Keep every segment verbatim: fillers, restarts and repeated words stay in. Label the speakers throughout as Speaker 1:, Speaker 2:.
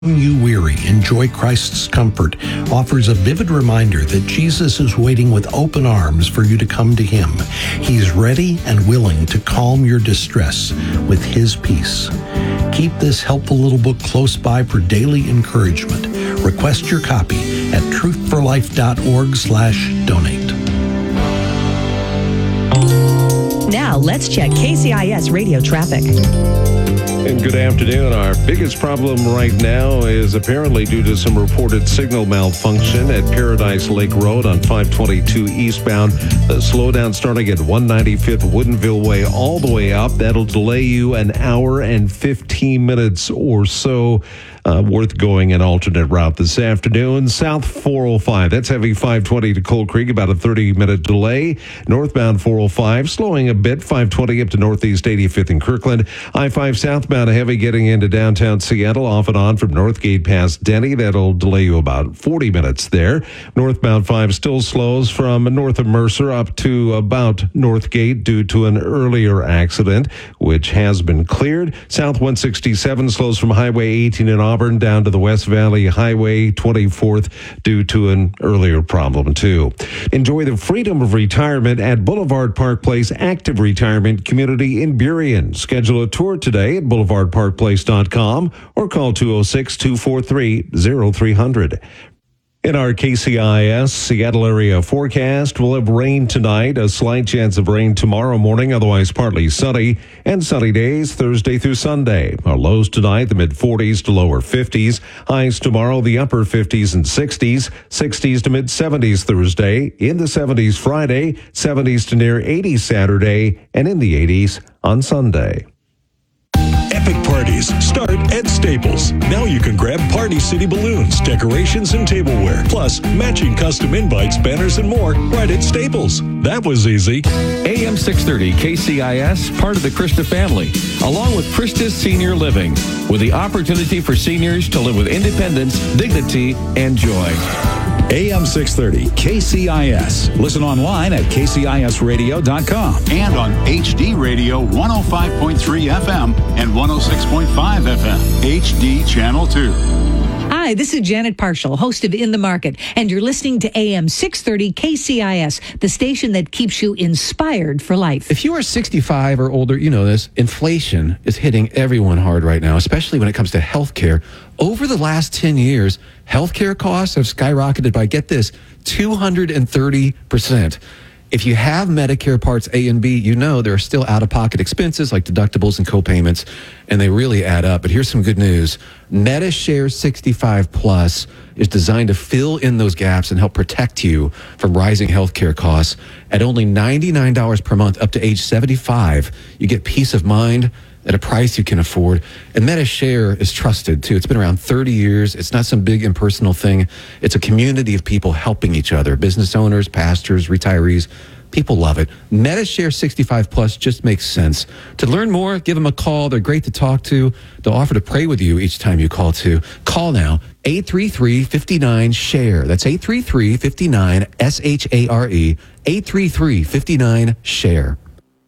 Speaker 1: You weary, enjoy Christ's comfort offers a vivid reminder that Jesus is waiting with open arms for you to come to him. He's ready and willing to calm your distress with his peace. Keep this helpful little book close by for daily encouragement. Request your copy at truthforlife.org slash donate.
Speaker 2: Now let's check K C I S radio traffic.
Speaker 3: And good afternoon. Our biggest problem right now is apparently due to some reported signal malfunction at Paradise Lake Road on five twenty-two eastbound. The slowdown starting at one ninety-fifth Woodinville Way all the way up. That'll delay you an hour and fifteen minutes or so. Uh, worth going an alternate route this afternoon. South four oh five, that's heavy five twenty to Coal Creek, about a thirty minute delay. Northbound four oh five, slowing a bit, five twenty up to Northeast eighty-fifth in Kirkland. I five southbound heavy getting into downtown Seattle, off and on from Northgate past Denny. That'll delay you about forty minutes there. Northbound five still slows from north of Mercer up to about Northgate due to an earlier accident, which has been cleared. South one sixty-seven slows from Highway eighteen in Auburn down to the West Valley Highway twenty-fourth due to an earlier problem, too. Enjoy the freedom of retirement at Boulevard Park Place Active Retirement Community in Burien. Schedule a tour today at boulevard park place dot com or call two oh six, two four three, oh three hundred. In our K C I S Seattle area forecast, we'll have rain tonight, a slight chance of rain tomorrow morning, otherwise partly sunny, and sunny days Thursday through Sunday. Our lows tonight, the mid forties to lower fifties. Highs tomorrow, the upper fifties and sixties. sixties to mid seventies Thursday. In the seventies Friday, seventies to near eighties Saturday, and in the eighties on Sunday.
Speaker 4: Epic parties start at Staples. Now you can grab Party City balloons, decorations, and tableware, plus matching custom invites, banners, and more right at Staples. That was easy.
Speaker 5: A M six thirty K C I S, part of the Krista family, along with Krista's Senior Living, with the opportunity for seniors to live with independence, dignity, and joy.
Speaker 4: A M six thirty K C I S. Listen online at k c i s radio dot com
Speaker 6: and on H D Radio one oh five point three F M and one oh six point five F M. H D Channel two.
Speaker 2: Hi, this is Janet Parshall, host of In the Market, and you're listening to A M six thirty K C I S, the station that keeps you inspired for life.
Speaker 7: If you are sixty-five or older, you know this. Inflation is hitting everyone hard right now, especially when it comes to health care. Over the last ten years, healthcare costs have skyrocketed by, get this, two hundred thirty percent. If you have Medicare Parts A and B, you know there are still out-of-pocket expenses like deductibles and co-payments, and they really add up. But here's some good news. MediShare sixty-five Plus is designed to fill in those gaps and help protect you from rising healthcare costs. At only ninety-nine dollars per month up to age seventy-five, you get peace of mind at a price you can afford. And MediShare is trusted, too. It's been around thirty years. It's not some big impersonal thing. It's a community of people helping each other. Business owners, pastors, retirees. People love it. MediShare sixty-five Plus just makes sense. To learn more, give them a call. They're great to talk to. They'll offer to pray with you each time you call, too. Call now, eight three three, five nine, S H A R E. That's eight three three, five nine, S H A R E. eight three three, five nine, S H A R E.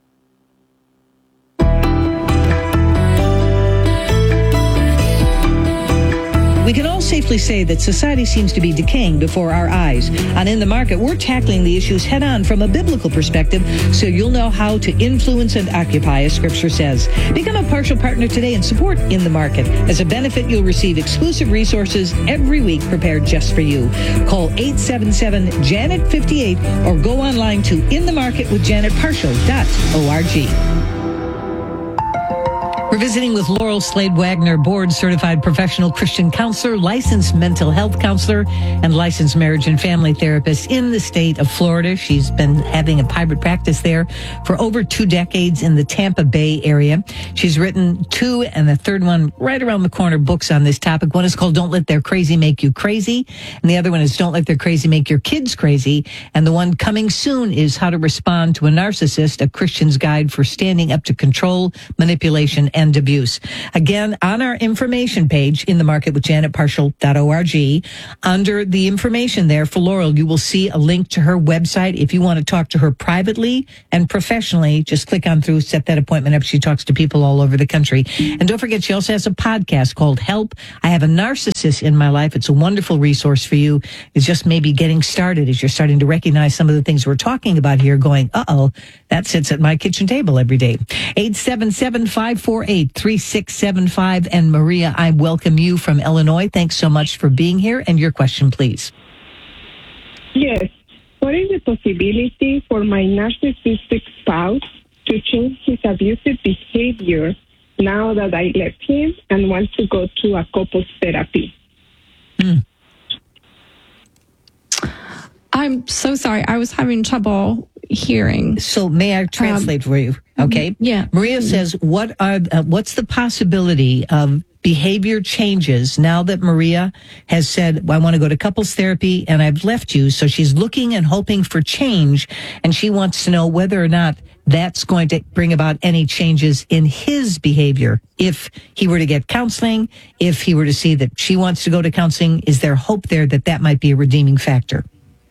Speaker 2: We can all safely say that society seems to be decaying before our eyes. On In the Market, we're tackling the issues head on from a biblical perspective so you'll know how to influence and occupy, as Scripture says. Become a partial partner today and support In the Market. As a benefit, you'll receive exclusive resources every week prepared just for you. Call eight seven seven, Janet fifty-eight or go online to in the market with janet partial dot org. We're visiting with Laurel Slade Wagner, board-certified professional Christian counselor, licensed mental health counselor, and licensed marriage and family therapist in the state of Florida. She's been having a private practice there for over two decades in the Tampa Bay area. She's written two, and the third one right around the corner, books on this topic. One is called Don't Let Their Crazy Make You Crazy, and the other one is Don't Let Their Crazy Make Your Kids Crazy. And the one coming soon is How to Respond to a Narcissist, a Christian's Guide for Standing Up to Control, Manipulation, and and abuse. Again, on our information page in the market with janet parshall dot org, under the information there for Laurel, you will see a link to her website. If you want to talk to her privately and professionally, just click on through, set that appointment up. She talks to people all over the country. And don't forget, she also has a podcast called Help, I Have a Narcissist in My Life. It's a wonderful resource for you. It's just maybe getting started as you're starting to recognize some of the things we're talking about here, going, uh-oh, that sits at my kitchen table every day. eight seven seven, five four eight, three six seven five. And Maria, I welcome you from Illinois. Thanks so much for being here. And your question, please.
Speaker 8: Yes. What is the possibility for my narcissistic spouse to change his abusive behavior now that I left him and want to go to a couples therapy?
Speaker 2: Mm.
Speaker 9: I'm so sorry. I was having trouble hearing.
Speaker 2: So may I translate um, for you? Okay.
Speaker 9: Yeah.
Speaker 2: Maria mm-hmm. says, what are, uh, what's the possibility of behavior changes now that Maria has said, well, I want to go to couples therapy and I've left you. So she's looking and hoping for change. And she wants to know whether or not that's going to bring about any changes in his behavior. If he were to get counseling, if he were to see that she wants to go to counseling, is there hope there that that might be a redeeming factor?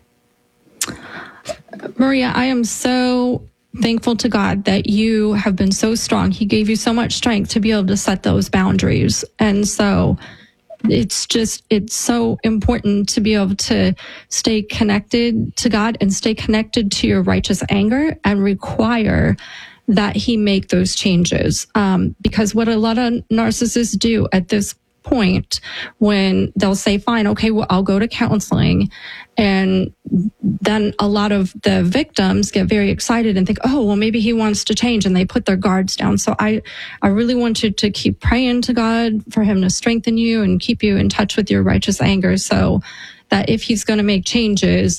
Speaker 9: Maria, I am so thankful to God that you have been so strong. He gave you so much strength to be able to set those boundaries. And so it's just, it's so important to be able to stay connected to God and stay connected to your righteous anger and require that he make those changes. Um, because what a lot of narcissists do at this point, when they'll say, fine, okay, well, I'll go to counseling. And then a lot of the victims get very excited and think, oh, well, maybe he wants to change, and they put their guards down. So I, I really want you to keep praying to God for him to strengthen you and keep you in touch with your righteous anger, so that if he's going to make changes,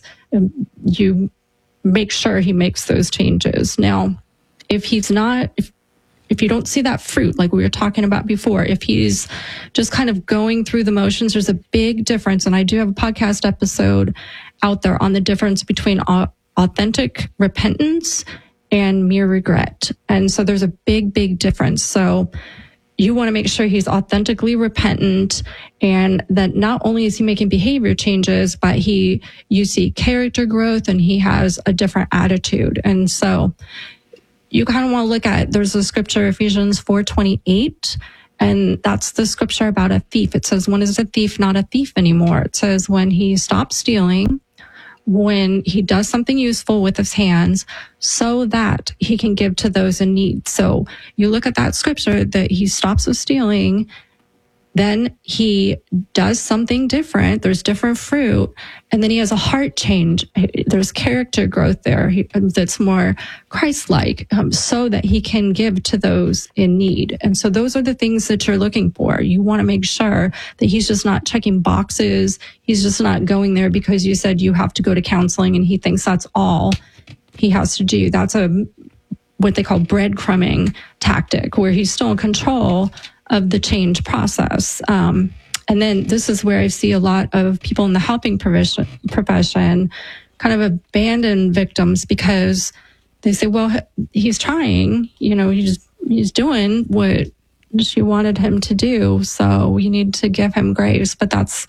Speaker 9: you make sure he makes those changes. Now, if he's not, if If you don't see that fruit, like we were talking about before, if he's just kind of going through the motions, there's a big difference. And I do have a podcast episode out there on the difference between authentic repentance and mere regret. And so there's a big, big difference. So you want to make sure he's authentically repentant, and that not only is he making behavior changes, but he, you see character growth, and he has a different attitude. And so you kind of want to look at, there's a scripture, Ephesians four twenty-eight, and that's the scripture about a thief. It says, when is a thief not a thief anymore? It says when he stops stealing, when he does something useful with his hands, so that he can give to those in need. So you look at that scripture that he stops with stealing, then he does something different. There's different fruit. And then he has a heart change. There's character growth there he, that's more Christ-like, um, so that he can give to those in need. And so those are the things that you're looking for. You want to make sure that he's just not checking boxes. He's just not going there because you said you have to go to counseling and he thinks that's all he has to do. That's a what they call breadcrumbing tactic, where he's still in control of the change process. Um, and then this is where I see a lot of people in the helping profession, profession kind of abandon victims because they say, well, he's trying, you know, he's, he's doing what she wanted him to do. So we need to give him grace. But that's,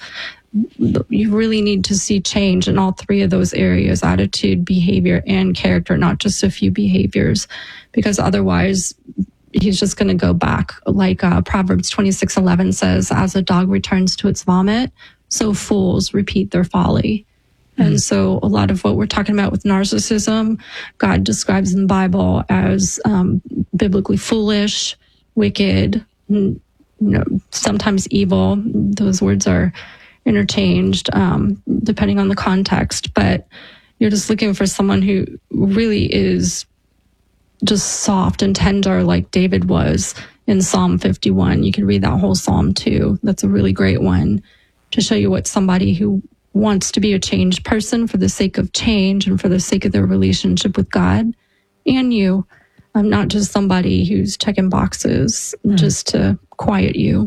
Speaker 9: you really need to see change in all three of those areas: attitude, behavior, and character, not just a few behaviors, because otherwise he's just going to go back. Like uh, Proverbs twenty-six eleven says, as a dog returns to its vomit, so fools repeat their folly. Mm-hmm. And so a lot of what we're talking about with narcissism, God describes in the Bible as um, biblically foolish, wicked, you know, sometimes evil. Those words are interchanged um, depending on the context. But you're just looking for someone who really is just soft and tender, like David was in Psalm fifty-one. You can read that whole psalm too. That's a really great one to show you what somebody who wants to be a changed person for the sake of change and for the sake of their relationship with God and you. I'm not just somebody who's checking boxes mm. just to quiet you.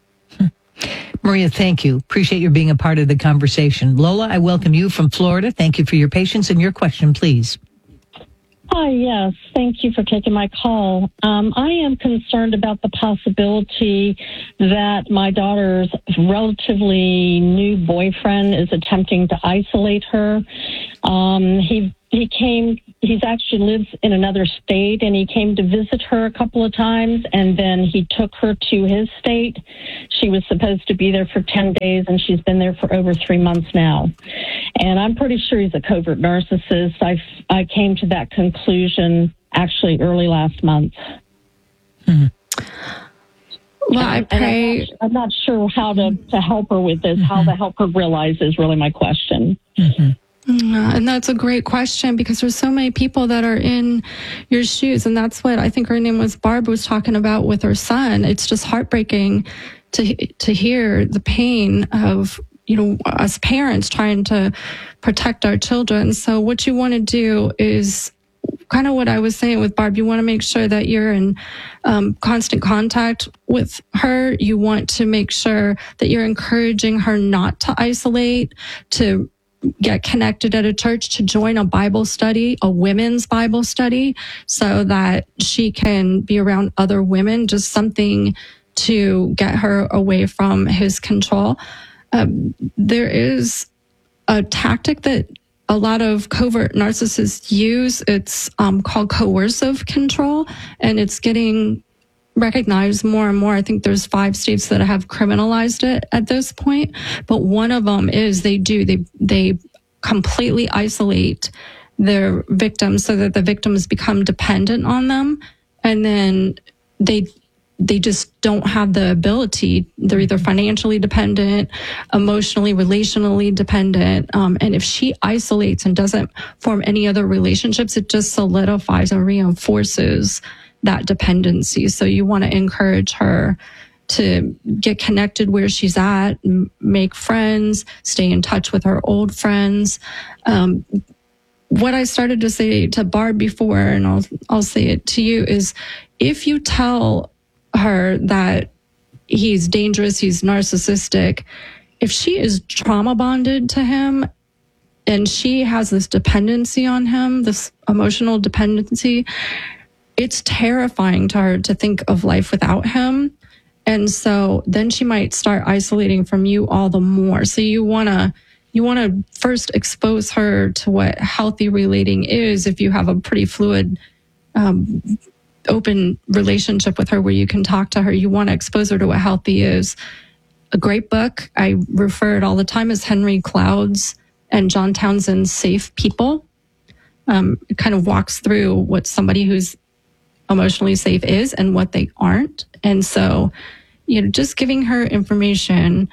Speaker 2: Maria, thank you. Appreciate you being a part of the conversation. Lola, I welcome you from Florida. Thank you for your patience, and your question, please.
Speaker 10: Hi, yes. Thank you for taking my call. Um, I am concerned about the possibility that my daughter's relatively new boyfriend is attempting to isolate her. Um, he he came, he's actually lives in another state, and he came to visit her a couple of times, and then he took her to his state. She was supposed to be there for ten days, and she's been there for over three months now. And I'm pretty sure he's a covert narcissist. I, I came to that conclusion actually early last month.
Speaker 9: Mm-hmm. Well, I pray.
Speaker 10: I'm not, I'm not sure how to, to help her with this, mm-hmm. how to help her realize is really my question.
Speaker 9: Mm-hmm. Yeah, and that's a great question, because there's so many people that are in your shoes. And that's what I think her name was Barb was talking about with her son. It's just heartbreaking to to hear the pain of, you know, us parents trying to protect our children. So what you want to do is kind of what I was saying with Barb. You want to make sure that you're in um, constant contact with her. You want to make sure that you're encouraging her not to isolate, to get connected at a church, to join a Bible study, a women's Bible study, so that she can be around other women, just something to get her away from his control. Um, there is a tactic that a lot of covert narcissists use. It's um, called coercive control, and it's getting recognized more and more. I think there's five states that have criminalized it at this point, but one of them is they do, they, they completely isolate their victims so that the victims become dependent on them. And then they, they just don't have the ability. They're either financially dependent, emotionally, relationally dependent. Um, and if she isolates and doesn't form any other relationships, it just solidifies and reinforces that dependency. So you want to encourage her to get connected where she's at, make friends, stay in touch with her old friends. Um, what I started to say to Barb before, and I'll, I'll say it to you, is if you tell her that he's dangerous, he's narcissistic, if she is trauma bonded to him and she has this dependency on him, this emotional dependency, it's terrifying to her to think of life without him. And so then she might start isolating from you all the more. So you want to you want to first expose her to what healthy relating is. If you have a pretty fluid, um, open relationship with her where you can talk to her, you want to expose her to what healthy is. A great book, I refer it all the time, is Henry Cloud's and John Townsend's Safe People. Um, it kind of walks through what somebody who's emotionally safe is and what they aren't. And so, you know, just giving her information.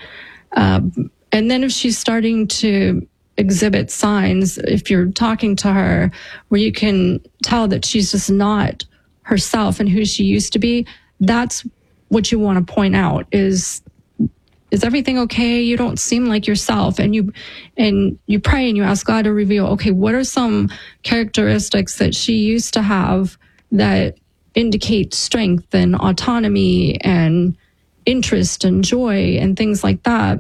Speaker 9: Um, and then if she's starting to exhibit signs, if you're talking to her where you can tell that she's just not herself and who she used to be, that's what you want to point out is, is everything okay? You don't seem like yourself. And you, and you pray and you ask God to reveal, okay, what are some characteristics that she used to have that indicate strength and autonomy and interest and joy and things like that,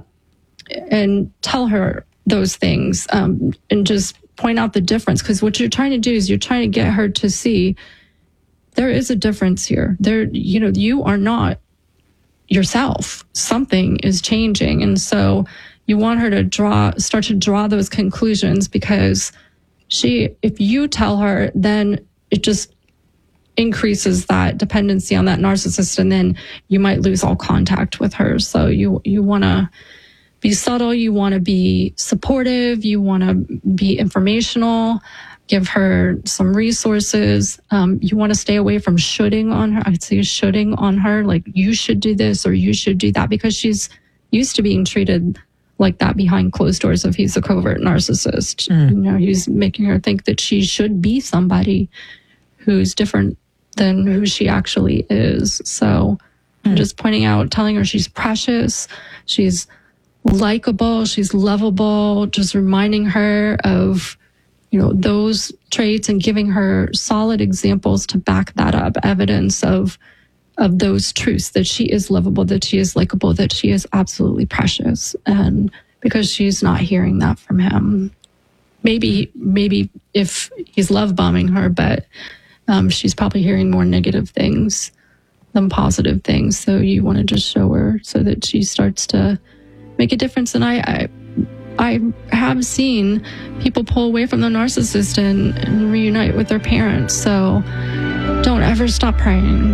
Speaker 9: and tell her those things, um, and just point out the difference. Because what you're trying to do is you're trying to get her to see there is a difference here. There, you know, you are not yourself. Something is changing. And so you want her to draw, start to draw those conclusions, because she, if you tell her, then it just increases that dependency on that narcissist, and then you might lose all contact with her. So you you want to be subtle, you want to be supportive, you want to be informational, give her some resources. Um, you want to stay away from shoulding on her. I'd say shoulding on her, like you should do this or you should do that, because she's used to being treated like that behind closed doors if he's a covert narcissist. Mm. You know, he's making her think that she should be somebody who's different than who she actually is. So mm. I'm just pointing out, telling her she's precious, she's likable, she's lovable, just reminding her of, you know, those traits and giving her solid examples to back that up, evidence of of those truths, that she is lovable, that she is likable, that she is absolutely precious. And because she's not hearing that from him. maybe, maybe if he's love bombing her, but um, she's probably hearing more negative things than positive things. So you want to just show her so that she starts to make a difference. And I, I, I have seen people pull away from the narcissist and, and reunite with their parents. So don't ever stop praying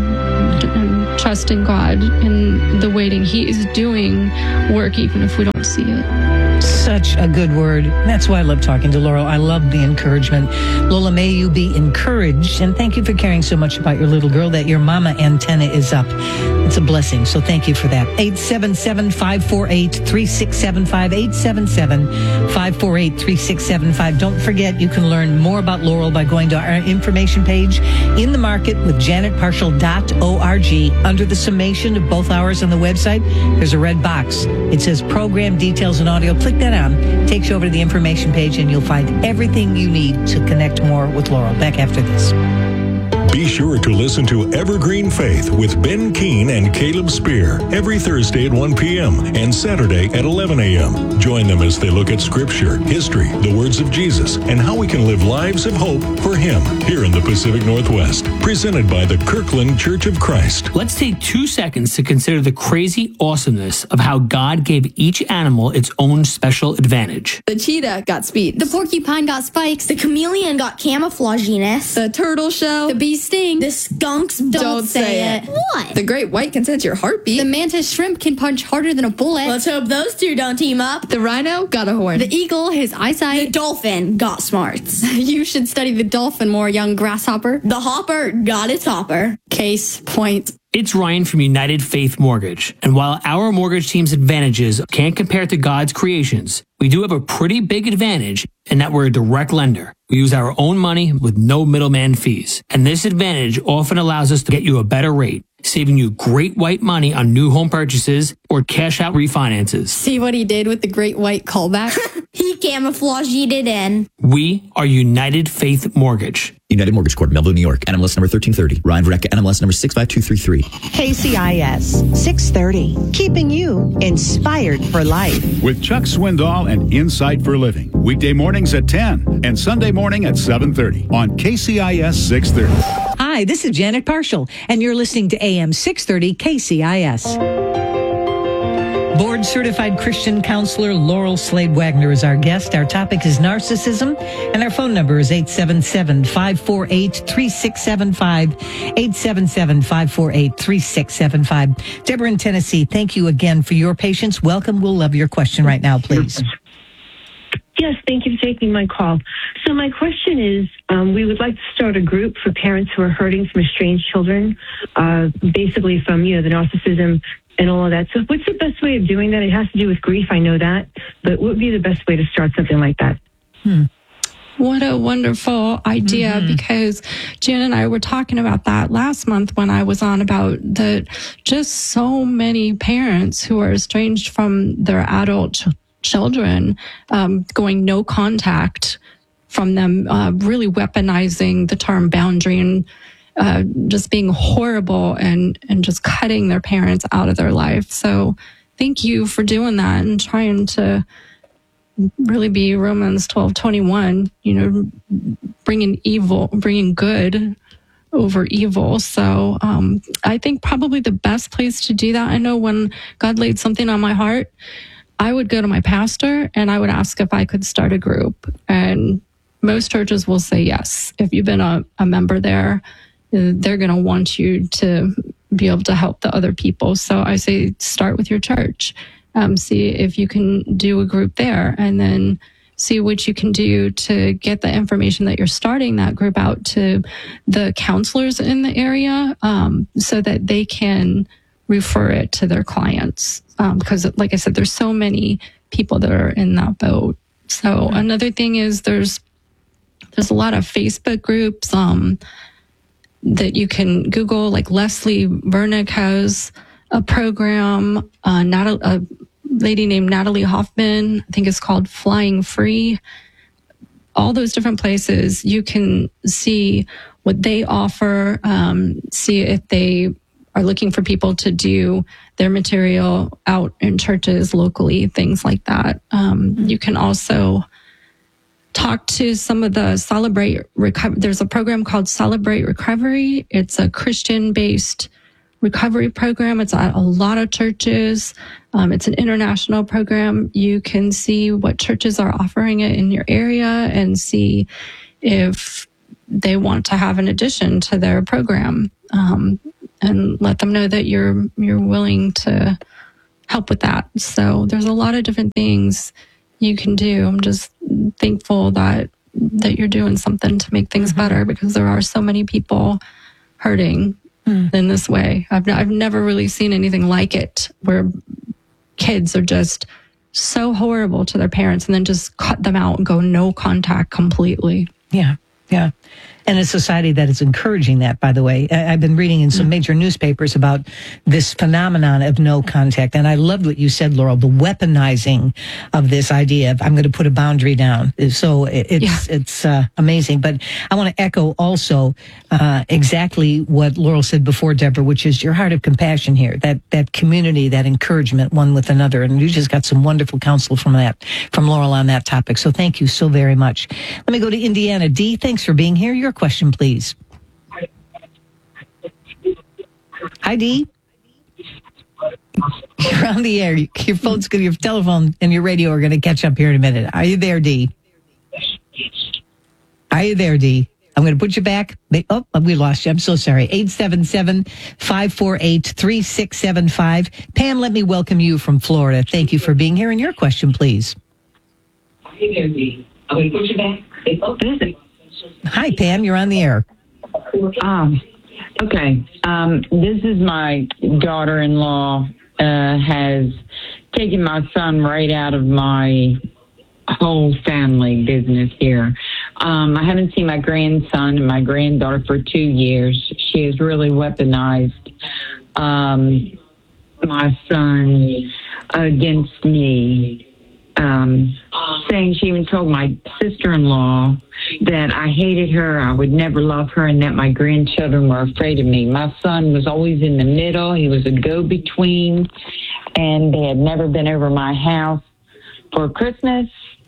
Speaker 9: and trusting God in the waiting. He is doing work even if we don't see it.
Speaker 2: Such a good word. That's why I love talking to Laurel. I love the encouragement. Lola, may you be encouraged. And thank you for caring so much about your little girl that your mama antenna is up. It's a blessing. So thank you for that. eight seven seven, five four eight, three six seven five. eight seven seven, five four eight, three six seven five. Don't forget, you can learn more about Laurel by going to our information page in the market with janet partial dot org. Under the summation of both hours on the website, there's a red box. It says program details and audio. Click that on, takes you over to the information page, and you'll find everything you need to connect more with Laurel. Back after this.
Speaker 4: Be sure to listen to Evergreen Faith with Ben Keene and Caleb Spear every Thursday at one p.m. and Saturday at eleven a.m. Join them as they look at Scripture, history, the words of Jesus, and how we can live lives of hope for Him here in the Pacific Northwest. Presented by the Kirkland Church of Christ.
Speaker 11: Let's take two seconds to consider the crazy awesomeness of how God gave each animal its own special advantage.
Speaker 12: The cheetah got speed.
Speaker 13: The porcupine got spikes. The chameleon got camouflaginess.
Speaker 12: The turtle shell.
Speaker 13: The bee sting. The skunks don't,
Speaker 12: don't say, say
Speaker 13: it.
Speaker 12: it.
Speaker 13: What?
Speaker 12: The great white can sense your heartbeat.
Speaker 13: The mantis shrimp can punch harder than a bullet.
Speaker 12: Let's hope those two don't team up. The rhino got a horn.
Speaker 13: The eagle, his eyesight.
Speaker 12: The dolphin got smarts.
Speaker 13: You should study the dolphin more, young grasshopper.
Speaker 12: The hopper got its hopper.
Speaker 13: Case point.
Speaker 11: It's Ryan from United Faith Mortgage. And while our mortgage team's advantages can't compare to God's creations, we do have a pretty big advantage in that we're a direct lender. We use our own money with no middleman fees. And this advantage often allows us to get you a better rate, saving you great white money on new home purchases or cash out refinances.
Speaker 13: See what he did with the great white callback?
Speaker 12: He camouflaged it in.
Speaker 11: We are United Faith Mortgage.
Speaker 14: United Mortgage Corp, Melville, New York. N M L S number thirteen thirty. Ryan Verrecka, N M L S number six five two three three.
Speaker 15: K C I S six thirty, keeping you inspired for life.
Speaker 6: With Chuck Swindoll and Insight for Living. Weekday mornings at ten and Sunday morning at seven thirty on K C I S six thirty.
Speaker 2: Hi, this is Janet Partial, and you're listening to A M six thirty K C I S. Board-certified Christian counselor Laurel Slade Wagner is our guest. Our topic is narcissism, and our phone number is eight seven seven, five four eight, three six seven five, eight seven seven, five four eight, three six seven five. Deborah in Tennessee, thank you again for your patience. Welcome. We'll love your question right now, please.
Speaker 16: Yes, thank you for taking my call. So my question is, um, we would like to start a group for parents who are hurting from estranged children, uh, basically from, you know, the narcissism and all of that. So what's the best way of doing that? It has to do with grief, I know that, but what would be the best way to start something like that?
Speaker 9: Hmm. What a wonderful idea, mm-hmm. because Jan and I were talking about that last month when I was on about the just so many parents who are estranged from their adult ch- children, um, going no contact from them, uh, really weaponizing the term boundary and uh, just being horrible and, and just cutting their parents out of their life. So thank you for doing that and trying to really be Romans twelve twenty-one, you know, bringing evil, bringing good over evil. So um, I think probably the best place to do that, I know when God laid something on my heart, I would go to my pastor and I would ask if I could start a group. And most churches will say yes. If you've been a, a member there, they're going to want you to be able to help the other people. So I say start with your church. Um, see if you can do a group there, and then see what you can do to get the information that you're starting that group out to the counselors in the area, um, so that they can refer it to their clients. Because, um, like I said, there's so many people that are in that boat. So mm-hmm. another thing is there's there's a lot of Facebook groups um, that you can Google. Like Leslie Vernick has a program, uh, not a, a lady named Natalie Hoffman, I think it's called Flying Free. All those different places, you can see what they offer, um, see if they are looking for people to do their material out in churches locally, things like that. Um, you can also talk to some of the Celebrate Recovery. There's a program called Celebrate Recovery. It's a Christian-based recovery program. It's at a lot of churches. Um, it's an international program. You can see what churches are offering it in your area and see if they want to have an addition to their program, um, and let them know that you're you're willing to help with that. So there's a lot of different things you can do. I'm just thankful that that you're doing something to make things mm-hmm. better, because there are so many people hurting mm. in this way. I've I've never really seen anything like it, where kids are just so horrible to their parents and then just cut them out and go no contact completely.
Speaker 17: Yeah, yeah. And a society that is encouraging that, by the way. I've been reading in some major newspapers about this phenomenon of no contact. And I loved what you said, Laurel, the weaponizing of this idea of I'm going to put a boundary down. So it's yeah. it's uh, amazing. But I want to echo also uh, exactly what Laurel said before, Deborah, which is your heart of compassion here, that that community, that encouragement one with another. And you just got some wonderful counsel from that, from Laurel on that topic. So thank you so very much. Let me go to Indiana. Dee, thanks for being here. Your question, please. Hi, Dee. You're on the air. Your phone's good. Your telephone and your radio are going to catch up here in a minute. Are you there, Dee? Are you there, Dee? I'm going to put you back. Oh, we lost you. I'm so sorry. eight seven seven, five four eight, three six seven five. Pam, let me welcome you from Florida. Thank you for being here. And your question, please.
Speaker 18: Hi there, Dee. I'm going to put you back. Oh,
Speaker 17: Hi, Pam. You're on the air.
Speaker 18: Um, okay. Um, this is my daughter-in-law uh, has taken my son right out of my whole family business here. Um, I haven't seen my grandson and my granddaughter for two years. She has really weaponized um, my son against me. Um, saying she even told my sister-in-law that I hated her, I would never love her, and that my grandchildren were afraid of me. My son was always in the middle. He was a go-between, and they had never been over my house for Christmas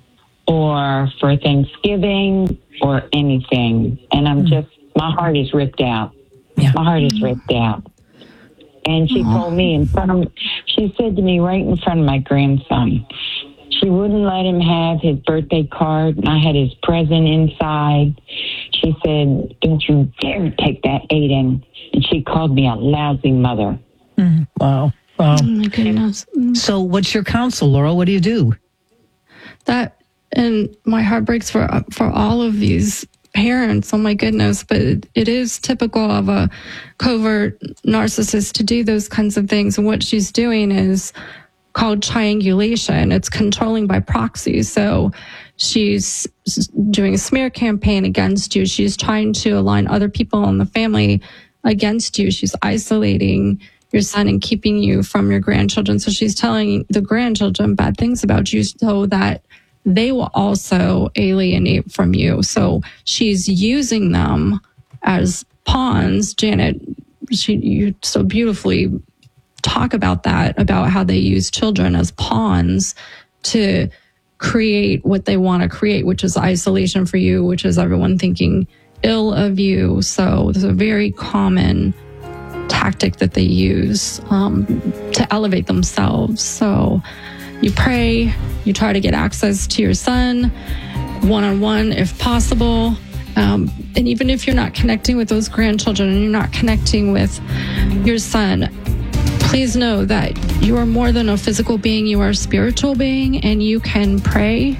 Speaker 18: or for Thanksgiving or anything. And I'm just, my heart is ripped out.
Speaker 17: Yeah.
Speaker 18: My heart is ripped out. And she
Speaker 17: Aww.
Speaker 18: told me in front of, she said to me right in front of my grandson, she wouldn't let him have his birthday card, and I had his present inside. She said, don't you dare take that, Aiden. And she called me a lousy mother.
Speaker 17: Mm, wow. Wow.
Speaker 9: Oh, my goodness.
Speaker 17: So what's your counsel, Laurel? What do you do?
Speaker 9: That, and my heart breaks for, for all of these parents. Oh, my goodness. But it, it is typical of a covert narcissist to do those kinds of things. And what she's doing is called triangulation. It's controlling by proxy. So she's doing a smear campaign against you. She's trying to align other people in the family against you. She's isolating your son and keeping you from your grandchildren. So she's telling the grandchildren bad things about you so that they will also alienate from you. So she's using them as pawns. Janet, she, you so beautifully talk about that, about how they use children as pawns to create what they want to create, which is isolation for you, which is everyone thinking ill of you. So there's a very common tactic that they use um, to elevate themselves. So you pray, you try to get access to your son one-on-one if possible. Um, and even if you're not connecting with those grandchildren and you're not connecting with your son, please know that you are more than a physical being. You are a spiritual being, and you can pray.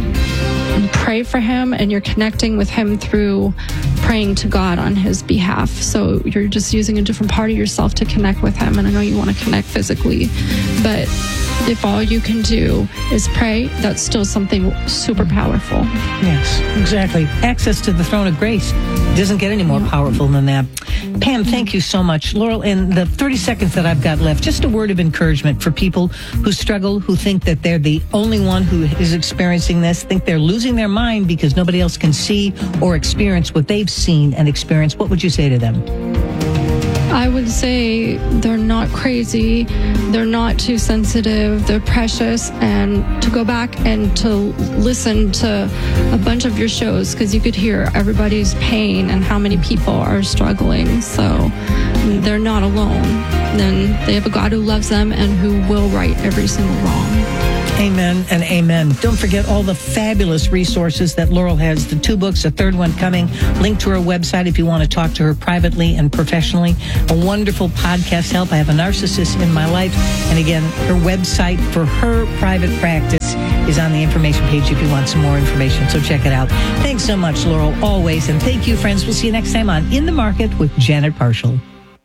Speaker 9: Pray for him, and you're connecting with him through praying to God on his behalf. So you're just using a different part of yourself to connect with him. And I know you want to connect physically, but if all you can do is pray, that's still something super powerful.
Speaker 17: Yes, exactly. Access to the throne of grace doesn't get any more powerful than that. Pam, thank you so much. Laurel, in the thirty seconds that I've got left, just a word of encouragement for people who struggle, who think that they're the only one who is experiencing this, think they're losing their mind because nobody else can see or experience what they've seen and experienced. What would you say to them?
Speaker 9: I would say they're not crazy, they're not too sensitive, they're precious, and to go back and to listen to a bunch of your shows, because you could hear everybody's pain and how many people are struggling. So they're not alone. Then they have a God who loves them and who will right every single wrong.
Speaker 17: Amen and amen. Don't forget all the fabulous resources that Laurel has. The two books, a third one coming. Link to her website if you want to talk to her privately and professionally. A wonderful podcast help. I have a narcissist in my life. And again, her website for her private practice is on the information page if you want some more information. So check it out. Thanks so much, Laurel, always. And thank you, friends. We'll see you next time on In the Market with Janet Parshall.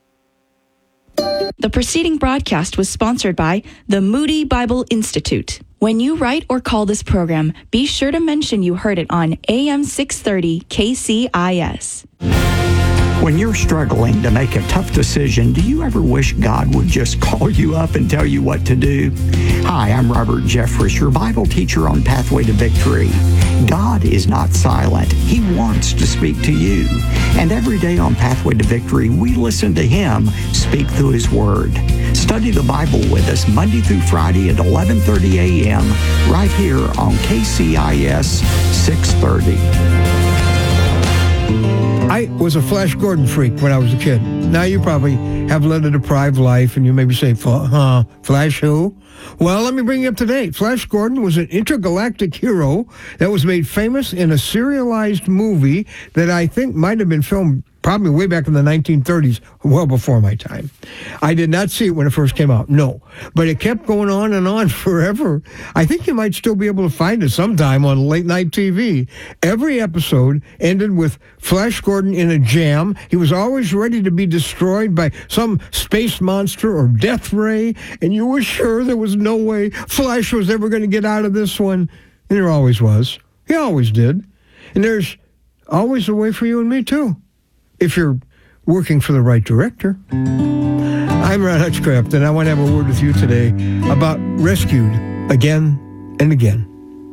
Speaker 19: The preceding broadcast was sponsored by the Moody Bible Institute. When you write or call this program, be sure to mention you heard it on A M six thirty K C I S.
Speaker 20: When you're struggling to make a tough decision, do you ever wish God would just call you up and tell you what to do? Hi, I'm Robert Jeffress, your Bible teacher on Pathway to Victory. God is not silent. He wants to speak to you. And every day on Pathway to Victory, we listen to Him speak through His Word. Study the Bible with us Monday through Friday at eleven thirty a.m. right here on K C I S six thirty.
Speaker 21: I was a Flash Gordon freak when I was a kid. Now you probably have led a deprived life, and you maybe say, huh, Flash who? Well, let me bring you up to date. Flash Gordon was an intergalactic hero that was made famous in a serialized movie that I think might have been filmed probably way back in the nineteen thirties, well before my time. I did not see it when it first came out, no. But it kept going on and on forever. I think you might still be able to find it sometime on late night T V. Every episode ended with Flash Gordon in a jam. He was always ready to be destroyed by some space monster or death ray, and you were sure there was no way Flash was ever going to get out of this one. And there always was. He always did. And there's always a way for you and me, too, if you're working for the right director. I'm Ron Hutchcraft, and I want to have a word with you today about Rescued Again and Again.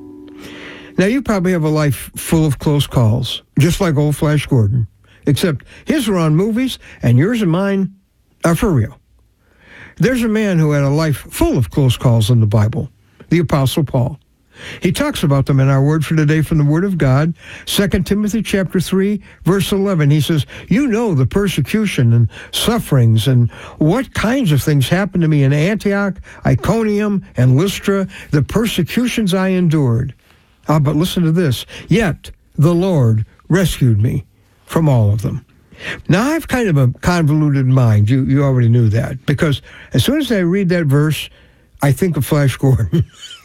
Speaker 21: Now, you probably have a life full of close calls, just like old Flash Gordon, except his are on movies, and yours and mine are for real. There's a man who had a life full of close calls in the Bible, the Apostle Paul. He talks about them in our word for today from the Word of God, Second Timothy chapter three, verse eleven. He says, you know the persecution and sufferings and what kinds of things happened to me in Antioch, Iconium, and Lystra, the persecutions I endured. Ah, but listen to this. Yet the Lord rescued me from all of them. Now, I have kind of a convoluted mind. You, you already knew that, because as soon as I read that verse, I think of Flash Gordon.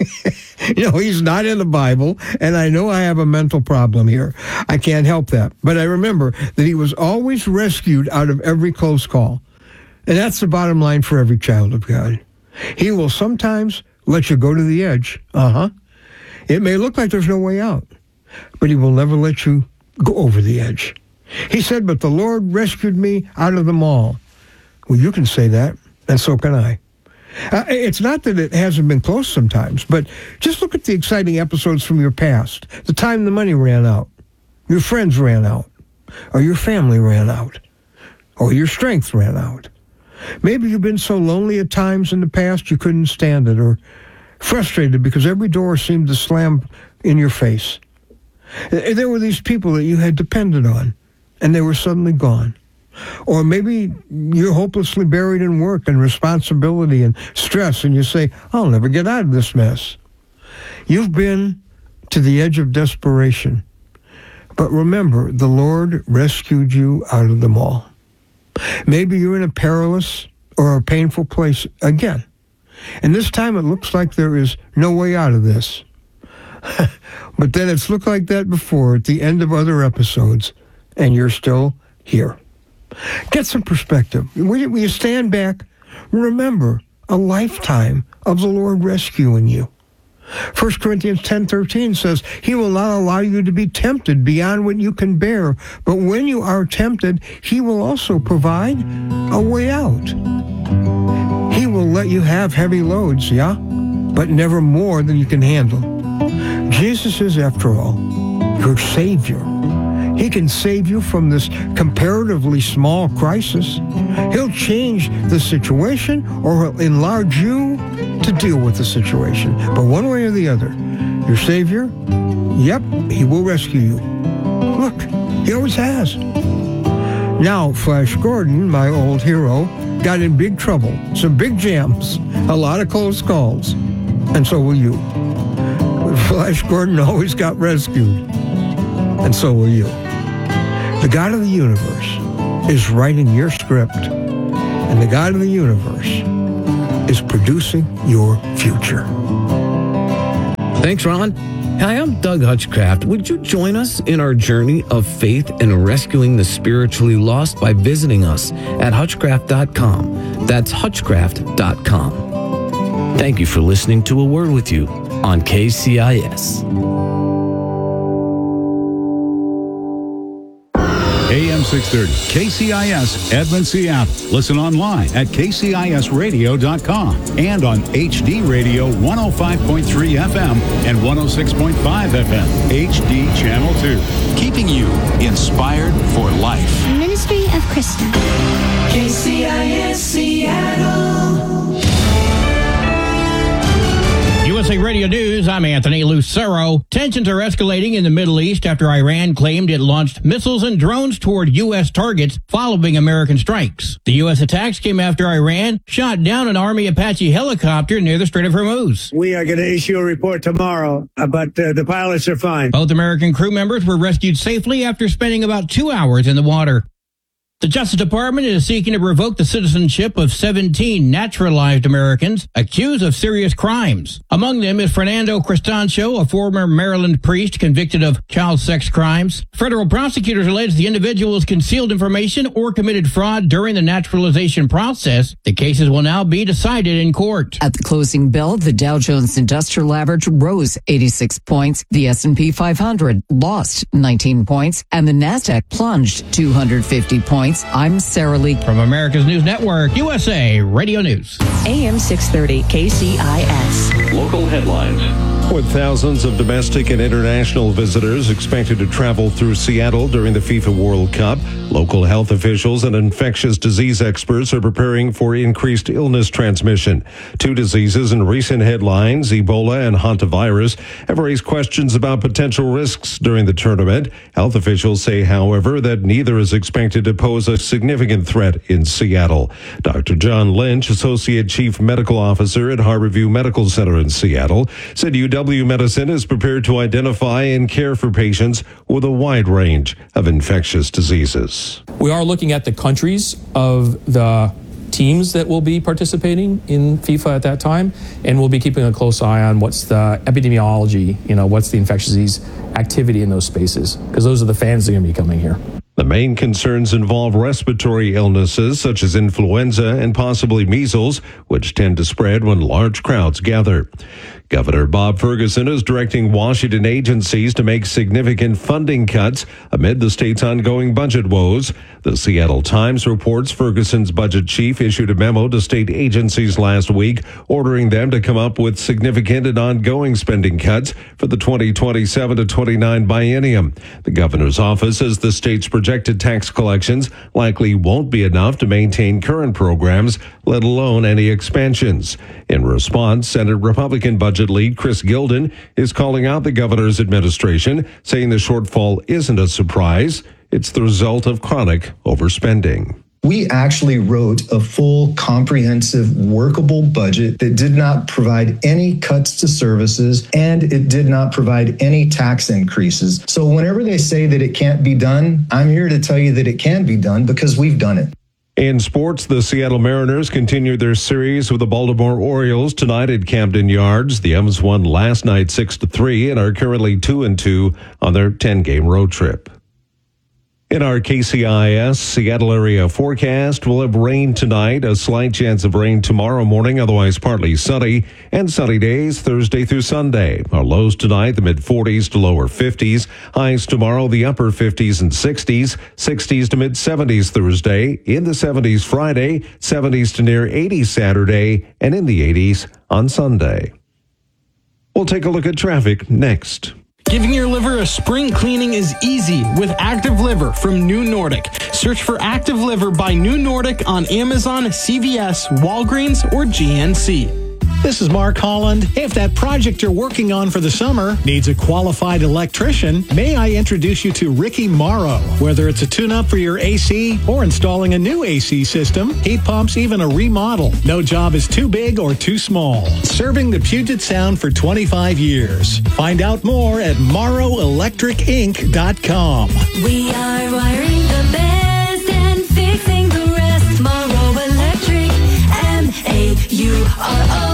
Speaker 21: You know, he's not in the Bible, and I know I have a mental problem here. I can't help that. But I remember that he was always rescued out of every close call. And that's the bottom line for every child of God. He will sometimes let you go to the edge. Uh-huh. It may look like there's no way out, but he will never let you go over the edge. He said, but the Lord rescued me out of them all. Well, you can say that, and so can I. Uh, it's not that it hasn't been close sometimes, but just look at the exciting episodes from your past. The time the money ran out, your friends ran out, or your family ran out, or your strength ran out. Maybe you've been so lonely at times in the past you couldn't stand it, or frustrated because every door seemed to slam in your face. There were these people that you had depended on, and they were suddenly gone. Or maybe you're hopelessly buried in work and responsibility and stress, and you say, I'll never get out of this mess. You've been to the edge of desperation. But remember, the Lord rescued you out of them all. Maybe you're in a perilous or a painful place again. And this time it looks like there is no way out of this. But then it's looked like that before at the end of other episodes, and you're still here. Get some perspective. When you stand back, remember a lifetime of the Lord rescuing you. First Corinthians ten thirteen says, He will not allow you to be tempted beyond what you can bear, but when you are tempted, He will also provide a way out. He will let you have heavy loads, yeah, but never more than you can handle. Jesus is, after all, your Savior. He can save you from this comparatively small crisis. He'll change the situation or he'll enlarge you to deal with the situation. But one way or the other, your Savior, yep, he will rescue you. Look, he always has. Now, Flash Gordon, my old hero, got in big trouble, some big jams, a lot of close calls, and so will you. But Flash Gordon always got rescued, and so will you. The God of the universe is writing your script, and the God of the universe is producing your future.
Speaker 1: Thanks, Ron. Hi, I'm Doug Hutchcraft. Would you join us in our journey of faith and rescuing the spiritually lost by visiting us at hutchcraft dot com? That's hutchcraft dot com. Thank you for listening to A Word With You on K C I S.
Speaker 6: A M six thirty, K C I S, Edmond, Seattle. Listen online at k c i s radio dot com and on H D Radio one oh five point three F M and one oh six point five F M, H D Channel two. Keeping you inspired for life.
Speaker 22: Ministry of Krista.
Speaker 23: K C I S Seattle.
Speaker 24: U S A Radio News, I'm Anthony Lucero. Tensions are escalating in the Middle East after Iran claimed it launched missiles and drones toward U S targets following American strikes. The U S attacks came after Iran shot down an Army Apache helicopter near the Strait of Hormuz.
Speaker 25: We are going to issue a report tomorrow, but uh, the pilots are fine.
Speaker 24: Both American crew members were rescued safely after spending about two hours in the water. The Justice Department is seeking to revoke the citizenship of seventeen naturalized Americans accused of serious crimes. Among them is Fernando Cristancho, a former Maryland priest convicted of child sex crimes. Federal prosecutors allege the individuals concealed information or committed fraud during the naturalization process. The cases will now be decided in court.
Speaker 26: At the closing bell, the Dow Jones Industrial Average rose eighty-six points, the S and P five hundred lost nineteen points, and the Nasdaq plunged two hundred fifty points. I'm Sarah Lee.
Speaker 24: From America's News Network, U S A Radio News.
Speaker 19: A M six thirty, K C I S.
Speaker 3: Local headlines. With thousands of domestic and international visitors expected to travel through Seattle during the FIFA World Cup, local health officials and infectious disease experts are preparing for increased illness transmission. Two diseases in recent headlines, Ebola and hantavirus, have raised questions about potential risks during the tournament. Health officials say, however, that neither is expected to pose a significant threat in Seattle. Doctor John Lynch, Associate Chief Medical Officer at Harborview Medical Center in Seattle, said U W Medicine is prepared to identify and care for patients with a wide range of infectious diseases.
Speaker 27: We are looking at the countries of the teams that will be participating in FIFA at that time, and we'll be keeping a close eye on what's the epidemiology, you know, what's the infectious disease activity in those spaces, because those are the fans that are going to be coming here.
Speaker 3: The main concerns involve respiratory illnesses such as influenza and possibly measles, which tend to spread when large crowds gather. Governor Bob Ferguson is directing Washington agencies to make significant funding cuts amid the state's ongoing budget woes. The Seattle Times reports Ferguson's budget chief issued a memo to state agencies last week ordering them to come up with significant and ongoing spending cuts for the twenty twenty-seven to twenty-nine biennium. The governor's office says the state's projected tax collections likely won't be enough to maintain current programs, let alone any expansions. In response, Senate Republican budget lead Chris Gilden is calling out the governor's administration, saying the shortfall isn't a surprise. It's the result of chronic overspending.
Speaker 28: We actually wrote a full, comprehensive, workable budget that did not provide any cuts to services, and it did not provide any tax increases. So whenever they say that it can't be done, I'm here to tell you that it can be done because we've done it.
Speaker 3: In sports, the Seattle Mariners continued their series with the Baltimore Orioles tonight at Camden Yards. The M's won last night six to three and are currently two and two on their ten-game road trip. In our K C I S Seattle area forecast, we'll have rain tonight, a slight chance of rain tomorrow morning, otherwise partly sunny, and sunny days Thursday through Sunday. Our lows tonight, the mid forties to lower fifties. Highs tomorrow, the upper fifties and sixties. sixties to mid seventies Thursday. In the seventies Friday, seventies to near eighties Saturday, and in the eighties on Sunday. We'll take a look at traffic next.
Speaker 4: Giving your liver a spring cleaning is easy with Active Liver from New Nordic. Search for Active Liver by New Nordic on Amazon, C V S, Walgreens, or G N C.
Speaker 5: This is Mark Holland. Hey, if that project you're working on for the summer needs a qualified electrician, may I introduce you to Ricky Morrow. Whether it's a tune-up for your A C or installing a new A C system, heat pumps, even a remodel, no job is too big or too small. Serving the Puget Sound for twenty-five years. Find out more at morrow electric inc dot com.
Speaker 23: We are wiring the best and fixing the rest. Morrow Electric, M A U R O.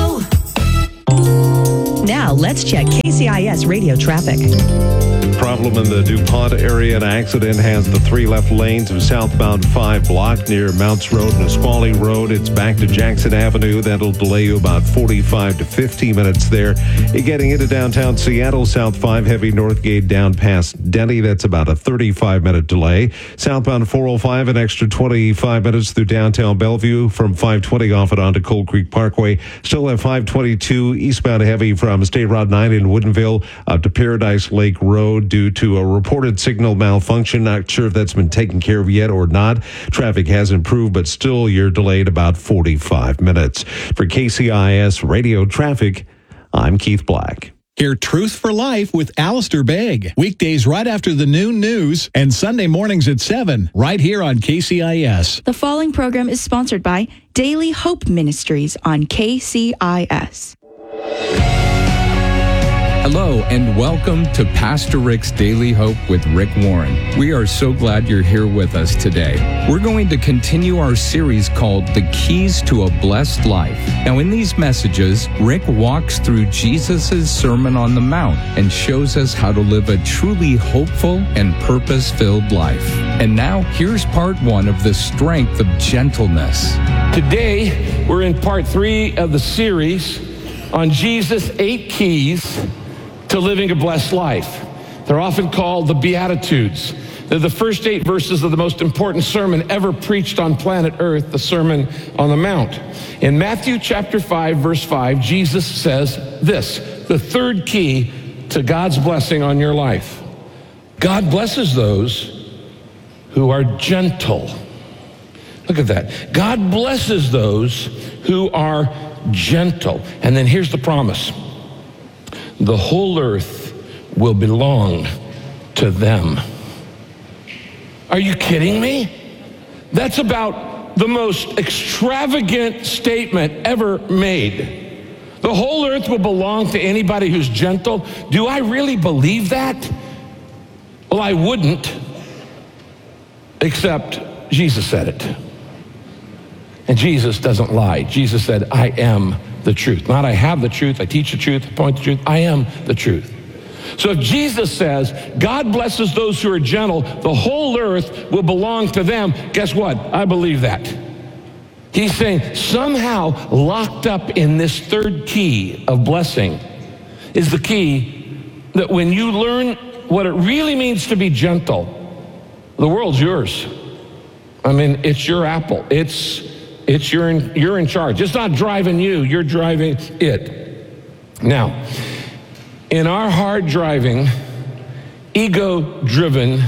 Speaker 15: Now, let's check K C I S radio traffic.
Speaker 3: Problem in the DuPont area. An accident has the three left lanes of southbound five blocked near Mounts Road and Nisqually Road. It's back to Jackson Avenue. That'll delay you about forty-five to fifty minutes there. You're getting into downtown Seattle, South five, heavy Northgate down past Denny. That's about a thirty-five minute delay. Southbound four oh five, an extra twenty-five minutes through downtown Bellevue from five twenty off and onto Cold Creek Parkway. Still have five twenty-two eastbound heavy from State Road nine in Woodinville up to Paradise Lake Road due to a reported signal malfunction. Not sure if that's been taken care of yet or not. Traffic has improved, but still you're delayed about forty-five minutes. For K C I S Radio Traffic, I'm Keith Black.
Speaker 5: Hear Truth for Life with Alistair Begg. Weekdays right after the noon news and Sunday mornings at seven, right here on K C I S.
Speaker 19: The following program is sponsored by Daily Hope Ministries on K C I S.
Speaker 7: Hello and welcome to Pastor Rick's Daily Hope with Rick Warren. We are so glad you're here with us today. We're going to continue our series called The Keys to a Blessed Life. Now in these messages, Rick walks through Jesus' Sermon on the Mount and shows us how to live a truly hopeful and purpose-filled life. And now here's part one of the strength of gentleness.
Speaker 8: Today, we're in part three of the series on Jesus' eight keys to living a blessed life. They're often called the Beatitudes. They're the first eight verses of the most important sermon ever preached on planet Earth, the Sermon on the Mount. In Matthew chapter five, verse five, Jesus says this, the third key to God's blessing on your life. God blesses those who are gentle. Look at that. God blesses those who are gentle. And then here's the promise. The whole earth will belong to them. Are you kidding me? That's about the most extravagant statement ever made. The whole earth will belong to anybody who's gentle. Do I really believe that? Well, I wouldn't, except Jesus said it. And Jesus doesn't lie. Jesus said, I am the truth. Not I have the truth, I teach the truth, I point the truth. I am the truth. So if Jesus says, God blesses those who are gentle, the whole earth will belong to them, guess what? I believe that. He's saying somehow locked up in this third key of blessing is the key that when you learn what it really means to be gentle, the world's yours. I mean, it's your apple. It's It's you're in, you're in charge. It's not driving you, you're driving it. Now, in our hard driving, ego-driven,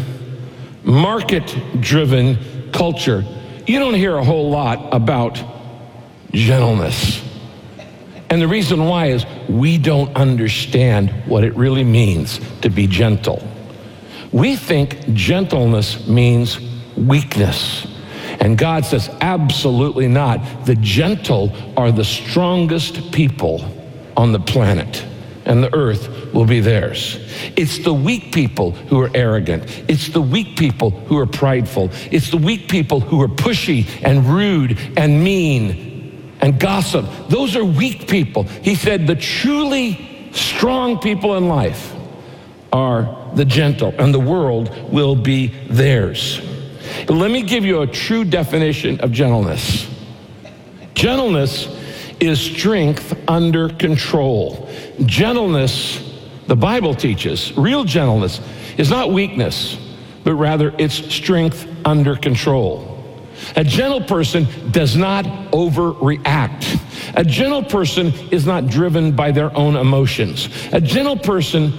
Speaker 8: market-driven culture, you don't hear a whole lot about gentleness. And the reason why is we don't understand what it really means to be gentle. We think gentleness means weakness. And God says, absolutely not. The gentle are the strongest people on the planet, and the earth will be theirs. It's the weak people who are arrogant. It's the weak people who are prideful. It's the weak people who are pushy and rude and mean and gossip. Those are weak people. He said the truly strong people in life are the gentle, and the world will be theirs. But let me give you a true definition of gentleness. Gentleness is strength under control. Gentleness, the Bible teaches, real gentleness is not weakness, but rather it's strength under control. A gentle person does not overreact. A gentle person is not driven by their own emotions. A gentle person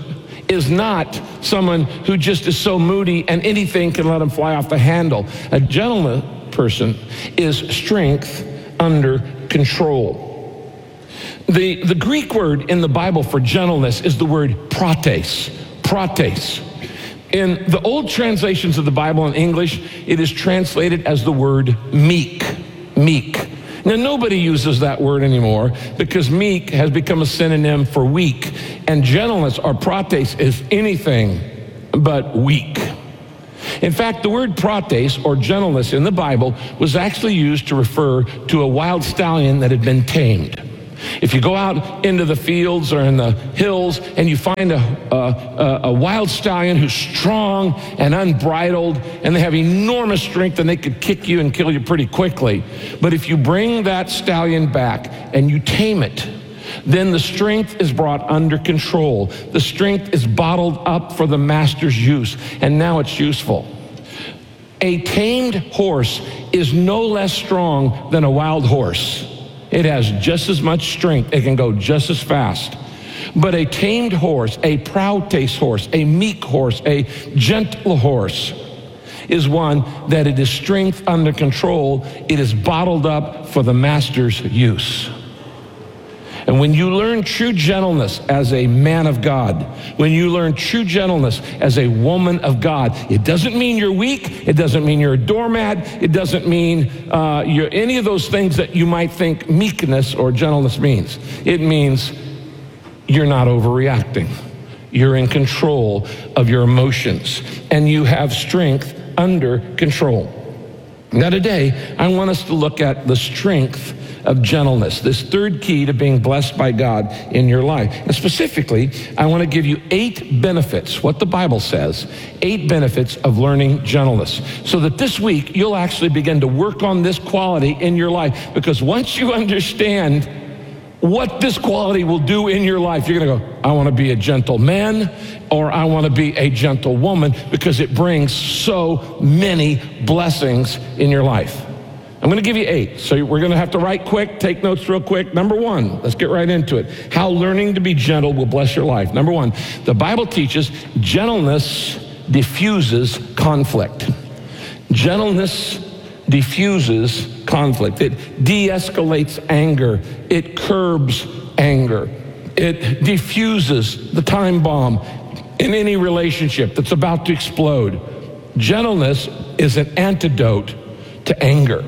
Speaker 8: is not someone who just is so moody and anything can let him fly off the handle. A gentleman person is strength under control. The, the Greek word in the Bible for gentleness is the word prates, prates. In the old translations of the Bible in English, it is translated as the word meek, meek. Now, nobody uses that word anymore because meek has become a synonym for weak, and gentleness or prates is anything but weak. In fact, the word prates or gentleness in the Bible was actually used to refer to a wild stallion that had been tamed. If you go out into the fields or in the hills and you find a, a, a wild stallion who's strong and unbridled and they have enormous strength and they could kick you and kill you pretty quickly. But if you bring that stallion back and you tame it, then the strength is brought under control. The strength is bottled up for the master's use, and now it's useful. A tamed horse is no less strong than a wild horse. It has just as much strength. It can go just as fast. But a tamed horse, a prates horse, a meek horse, a gentle horse is one that it is strength under control. It is bottled up for the master's use. And when you learn true gentleness as a man of God, when you learn true gentleness as a woman of God, it doesn't mean you're weak. It doesn't mean you're a doormat. It doesn't mean uh, you're any of those things that you might think meekness or gentleness means. It means you're not overreacting. You're in control of your emotions, and you have strength under control. Now today, I want us to look at the strength of gentleness, this third key to being blessed by God in your life. And specifically, I want to give you eight benefits, what the Bible says, eight benefits of learning gentleness, so that this week you'll actually begin to work on this quality in your life. Because once you understand what this quality will do in your life, you're going to go, I want to be a gentle man, or I want to be a gentle woman, because it brings so many blessings in your life. I'm going to give you eight, so we're going to have to write quick, take notes real quick. Number one, let's get right into it. How learning to be gentle will bless your life. Number one, the Bible teaches gentleness diffuses conflict. Gentleness diffuses conflict. It de-escalates anger. It curbs anger. It diffuses the time bomb in any relationship that's about to explode. Gentleness is an antidote to anger.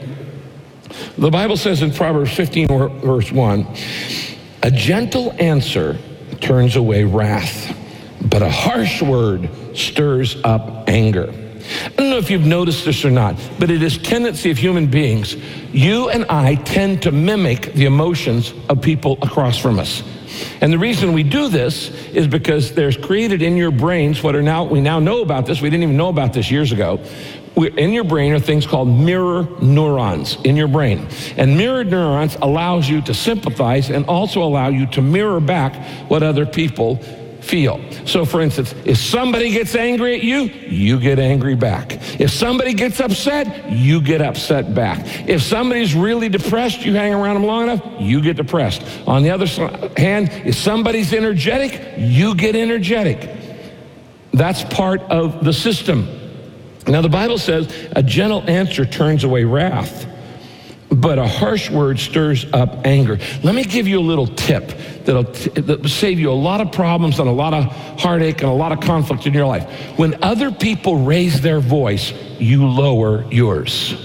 Speaker 8: The Bible says in Proverbs fifteen, verse one, a gentle answer turns away wrath, but a harsh word stirs up anger. I don't know if you've noticed this or not, but it is tendency of human beings. You and I tend to mimic the emotions of people across from us. And the reason we do this is because there's created in your brains what are now, we now know about this, we didn't even know about this years ago. In your brain are things called mirror neurons in your brain. And mirror neurons allows you to sympathize and also allow you to mirror back what other people feel. So for instance, if somebody gets angry at you, you get angry back. If somebody gets upset, you get upset back. If somebody's really depressed, you hang around them long enough, you get depressed. On the other hand, if somebody's energetic, you get energetic. That's part of the system. Now the Bible says a gentle answer turns away wrath, but a harsh word stirs up anger. Let me give you a little tip that'll, t- that'll save you a lot of problems and a lot of heartache and a lot of conflict in your life. When other people raise their voice, you lower yours.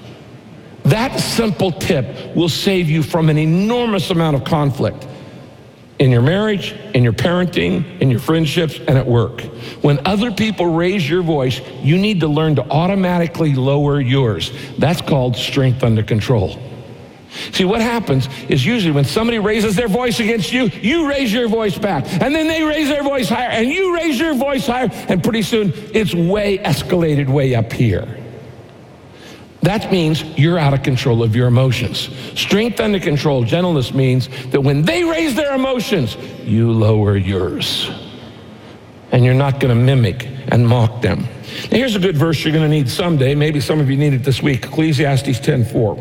Speaker 8: That simple tip will save you from an enormous amount of conflict in your marriage, in your parenting, in your friendships, and at work. When other people raise your voice, you need to learn to automatically lower yours. That's called strength under control. See, what happens is usually when somebody raises their voice against you, you raise your voice back, and then they raise their voice higher, and you raise your voice higher, and pretty soon it's way escalated way up here. That means you're out of control of your emotions. Strength under control, gentleness means that when they raise their emotions, you lower yours. And you're not going to mimic and mock them. Now here's a good verse you're going to need someday. Maybe some of you need it this week. Ecclesiastes ten four.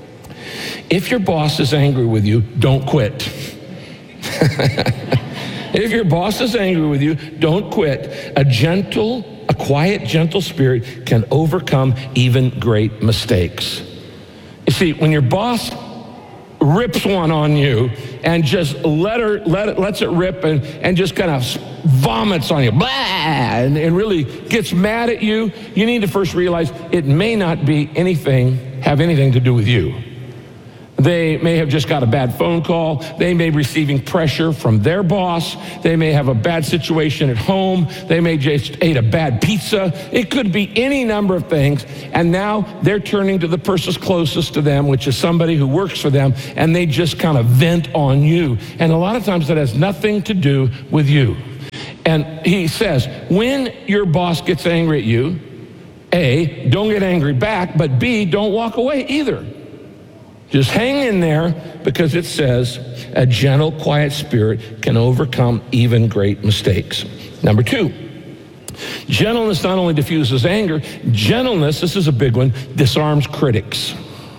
Speaker 8: If your boss is angry with you, don't quit. If your boss is angry with you, don't quit. A gentle, a quiet, gentle spirit can overcome even great mistakes. You see, when your boss rips one on you and just let her let it lets it rip and, and just kind of vomits on you, blah, and, and really gets mad at you, you need to first realize it may not be anything, have anything to do with you. They may have just got a bad phone call. They may be receiving pressure from their boss. They may have a bad situation at home. They may just ate a bad pizza. It could be any number of things. And now they're turning to the person closest to them, which is somebody who works for them, and they just kind of vent on you. And a lot of times that has nothing to do with you. And he says, when your boss gets angry at you, A, don't get angry back, but B, don't walk away either. Just hang in there, because it says a gentle, quiet spirit can overcome even great mistakes. Number two, gentleness not only diffuses anger, gentleness, this is a big one, disarms critics.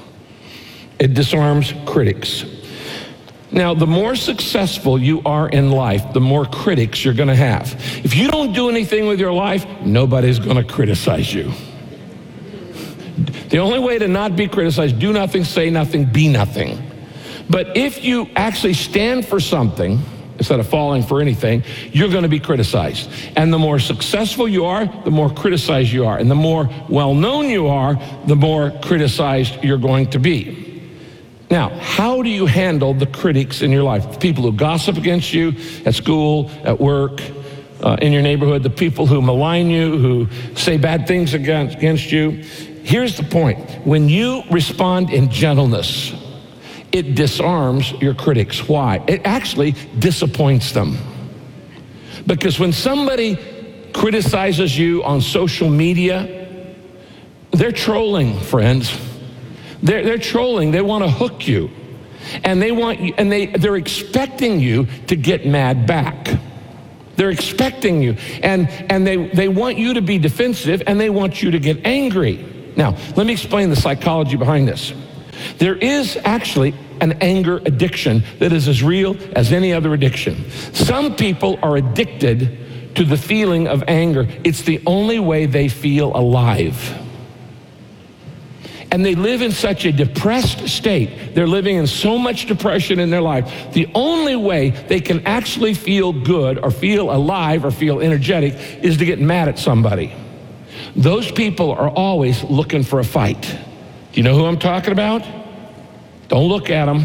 Speaker 8: It disarms critics. Now, the more successful you are in life, the more critics you're going to have. If you don't do anything with your life, nobody's going to criticize you. The only way to not be criticized, do nothing, say nothing, be nothing. But if you actually stand for something, instead of falling for anything, you're going to be criticized. And the more successful you are, the more criticized you are. And the more well-known you are, the more criticized you're going to be. Now, how do you handle the critics in your life? The people who gossip against you at school, at work, uh, in your neighborhood, the people who malign you, who say bad things against, against you. Here's the point. When you respond in gentleness, it disarms your critics. Why? It actually disappoints them. Because when somebody criticizes you on social media, they're trolling, friends. They're, they're trolling. They want to hook you. And they want you, and they, they're expecting you to get mad back. They're expecting you. And, and they, they want you to be defensive, and they want you to get angry. Now, let me explain the psychology behind this. There is actually an anger addiction that is as real as any other addiction. Some people are addicted to the feeling of anger. It's the only way they feel alive. And they live in such a depressed state. They're living in so much depression in their life. The only way they can actually feel good or feel alive or feel energetic is to get mad at somebody. Those people are always looking for a fight. Do you know who I'm talking about? Don't look at them.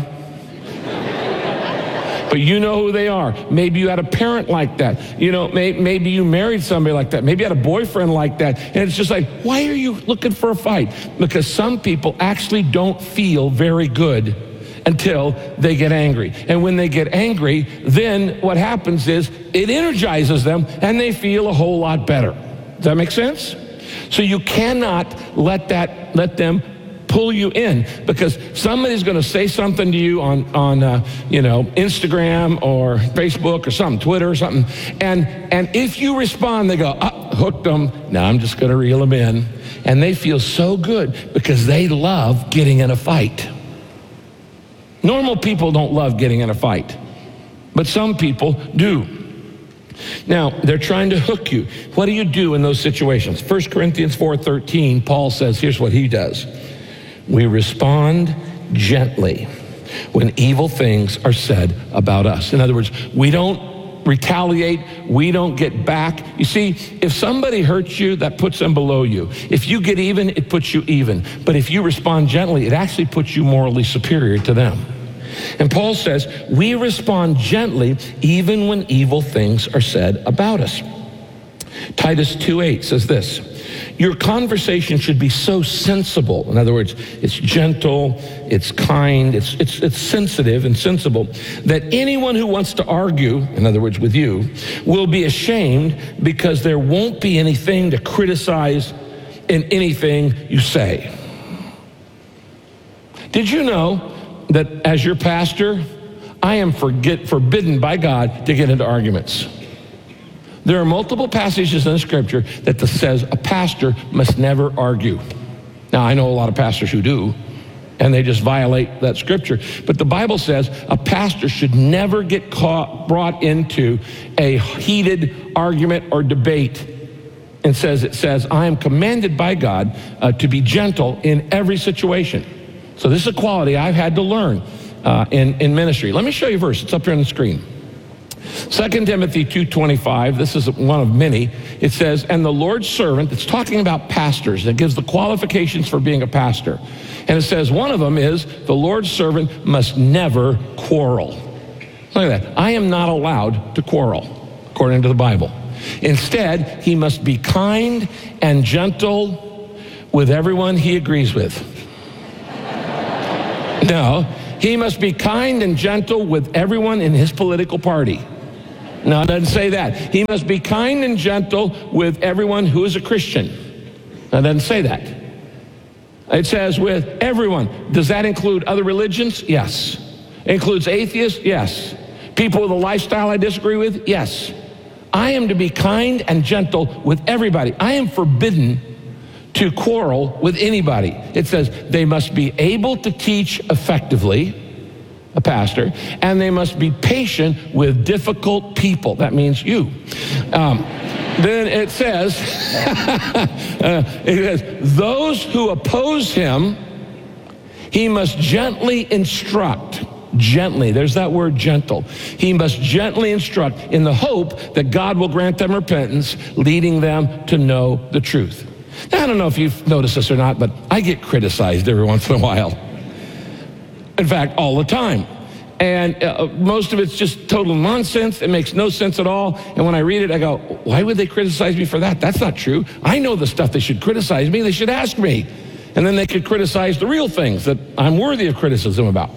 Speaker 8: But you know who they are. Maybe you had a parent like that. You know, may, maybe you married somebody like that. Maybe you had a boyfriend like that. And it's just like, why are you looking for a fight? Because some people actually don't feel very good until they get angry. And when they get angry, then what happens is it energizes them and they feel a whole lot better. Does that make sense? So you cannot let that, let them pull you in, because somebody's going to say something to you on, on uh, you know, Instagram or Facebook or something, Twitter or something, and, and if you respond, they go, oh, hooked them, now I'm just going to reel them in. And they feel so good because they love getting in a fight. Normal people don't love getting in a fight, but some people do. Now, they're trying to hook you. What do you do in those situations? First Corinthians four thirteen, Paul says, here's what he does. We respond gently when evil things are said about us. In other words, we don't retaliate. We don't get back. You see, if somebody hurts you, that puts them below you. If you get even, it puts you even. But if you respond gently, it actually puts you morally superior to them. And Paul says, we respond gently even when evil things are said about us. Titus two eight says this, your conversation should be so sensible. In other words, it's gentle, it's kind, it's, it's, it's sensitive and sensible, that anyone who wants to argue, in other words, with you, will be ashamed, because there won't be anything to criticize in anything you say. Did you know that as your pastor, I am forget, forbidden by God to get into arguments? There are multiple passages in the scripture that says a pastor must never argue. Now, I know a lot of pastors who do, and they just violate that scripture. But the Bible says a pastor should never get caught, brought into a heated argument or debate. And says it says, I am commanded by God uh, to be gentle in every situation. So this is a quality I've had to learn uh, in, in ministry. Let me show you a verse. It's up here on the screen. Second Timothy two twenty-five, this is one of many. It says, and the Lord's servant, it's talking about pastors. It gives the qualifications for being a pastor. And it says one of them is the Lord's servant must never quarrel. Look at that. I am not allowed to quarrel, according to the Bible. Instead, he must be kind and gentle with everyone he agrees with. No, he must be kind and gentle with everyone in his political party. No, it doesn't say that. He must be kind and gentle with everyone who is a Christian. No, it doesn't say that. It says with everyone. Does that include other religions? Yes. It includes atheists? Yes. People with a lifestyle I disagree with? Yes. I am to be kind and gentle with everybody. I am forbidden to quarrel with anybody. It says they must be able to teach effectively, a pastor, and they must be patient with difficult people. That means you. Um, then it says, uh, it says, those who oppose him, he must gently instruct. Gently, there's that word gentle. He must gently instruct in the hope that God will grant them repentance, leading them to know the truth. Now, I don't know if you've noticed this or not, but I get criticized every once in a while. In fact, all the time. And uh, most of it's just total nonsense. It makes no sense at all. And when I read it, I go, why would they criticize me for that? That's not true. I know the stuff they should criticize me. They should ask me. And then they could criticize the real things that I'm worthy of criticism about.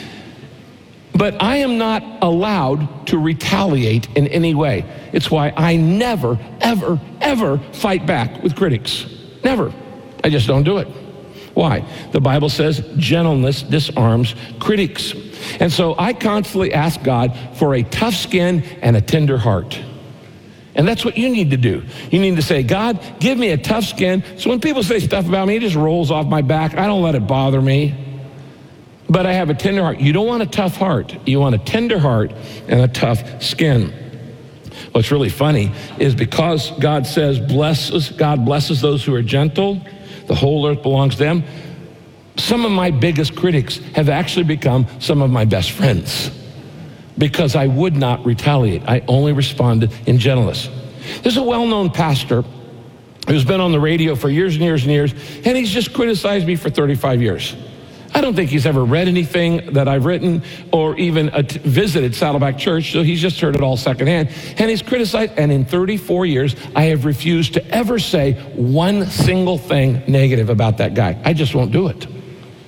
Speaker 8: But I am not allowed to retaliate in any way. It's why I never, ever, ever fight back with critics. Never. I just don't do it. Why? The Bible says gentleness disarms critics. And so I constantly ask God for a tough skin and a tender heart. And that's what you need to do. You need to say, God, give me a tough skin. So when people say stuff about me, it just rolls off my back. I don't let it bother me. But I have a tender heart. You don't want a tough heart. You want a tender heart and a tough skin. What's really funny is because God says blesses, God blesses those who are gentle, the whole earth belongs to them. Some of my biggest critics have actually become some of my best friends because I would not retaliate. I only responded in gentleness. There's a well-known pastor who's been on the radio for years and years and years, and he's just criticized me for thirty-five years. I don't think he's ever read anything that I've written or even uh, visited Saddleback Church, so he's just heard it all secondhand. And he's criticized, and in thirty-four years, I have refused to ever say one single thing negative about that guy. I just won't do it.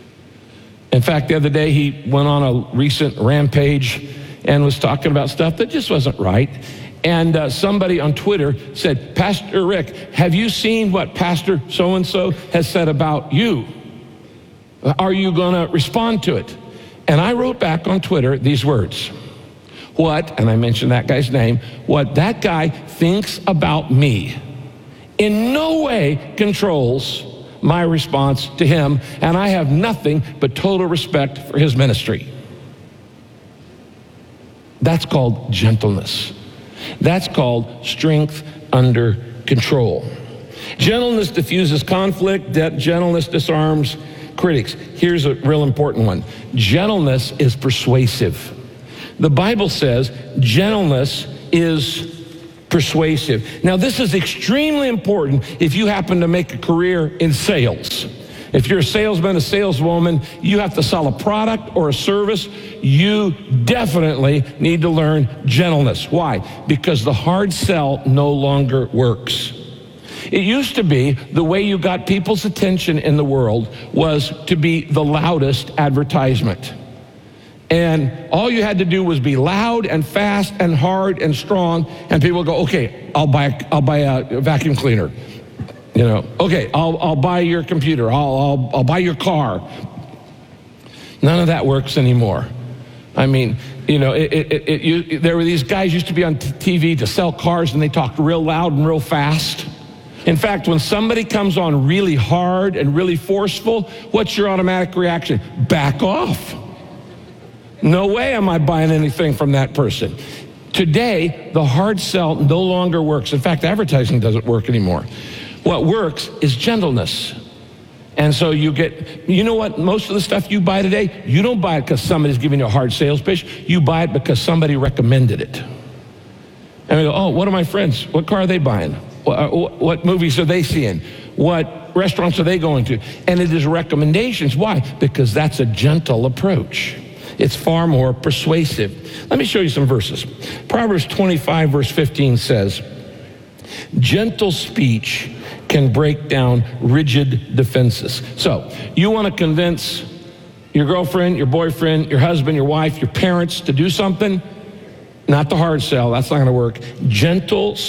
Speaker 8: In fact, the other day, he went on a recent rampage and was talking about stuff that just wasn't right. And uh, somebody on Twitter said, Pastor Rick, have you seen what Pastor so-and-so has said about you? Are you going to respond to it? And I wrote back on Twitter these words. What, and I mentioned that guy's name, what that guy thinks about me in no way controls my response to him, and I have nothing but total respect for his ministry. That's called gentleness. That's called strength under control. Gentleness diffuses conflict. Gentleness disarms critics. Here's a real important one. Gentleness is persuasive. The Bible says gentleness is persuasive. Now, this is extremely important if you happen to make a career in sales. If you're a salesman, a saleswoman, you have to sell a product or a service, you definitely need to learn gentleness. Why? Because the hard sell no longer works. It used to be the way you got people's attention in the world was to be the loudest advertisement. And all you had to do was be loud and fast and hard and strong, and people would go, okay, I'll buy, I'll buy a vacuum cleaner. You know, okay, I'll, I'll buy your computer. I'll, I'll, I'll buy your car. None of that works anymore. I mean, you know, it, it, it, you, there were these guys used to be on t- TV to sell cars, and they talked real loud and real fast. In fact, when somebody comes on really hard and really forceful, what's your automatic reaction? Back off. No way am I buying anything from that person. Today, the hard sell no longer works. In fact, advertising doesn't work anymore. What works is gentleness. And so you get, you know what, most of the stuff you buy today, you don't buy it because somebody's giving you a hard sales pitch. You buy it because somebody recommended it. And we go, oh, what are my friends? What car are they buying? What, what movies are they seeing? What restaurants are they going to? And it is recommendations. Why? Because that's a gentle approach. It's far more persuasive. Let me show you some verses. Proverbs twenty-five, verse fifteen says, gentle speech can break down rigid defenses. So, you want to convince your girlfriend, your boyfriend, your husband, your wife, your parents to do something? Not the hard sell. That's not going to work. Gentle